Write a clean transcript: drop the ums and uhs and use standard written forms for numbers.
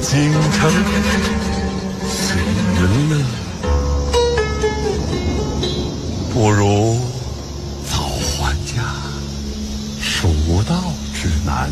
京城随云乐，不如早还家，蜀道之难。